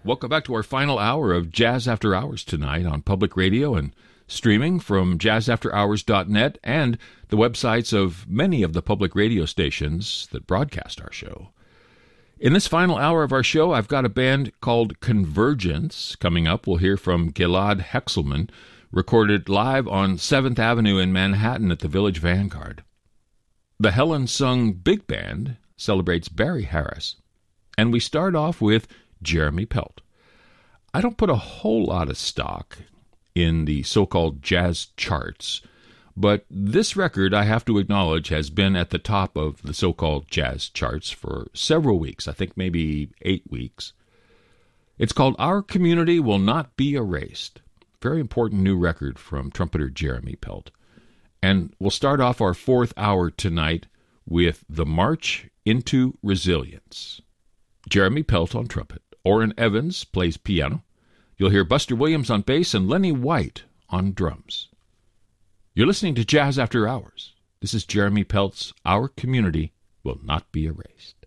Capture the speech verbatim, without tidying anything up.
Welcome back to our final hour of Jazz After Hours tonight on public radio and streaming from jazz after hours dot net and the websites of many of the public radio stations that broadcast our show. In this final hour of our show, I've got a band called Convergence. Coming up, we'll hear from Gilad Hexelman, recorded live on seventh Avenue in Manhattan at the Village Vanguard. The Helen Sung Big Band celebrates Barry Harris. And we start off with Jeremy Pelt. I don't put a whole lot of stock in the so-called jazz charts, but this record, I have to acknowledge, has been at the top of the so-called jazz charts for several weeks, I think maybe eight weeks. It's called Our Community Will Not Be Erased. Very important new record from trumpeter Jeremy Pelt. And we'll start off our fourth hour tonight with The March into Resilience. Jeremy Pelt on trumpet. Orrin Evans plays piano. You'll hear Buster Williams on bass and Lenny White on drums. You're listening to Jazz After Hours. This is Jeremy Pelt's Our Community Will Not Be Erased.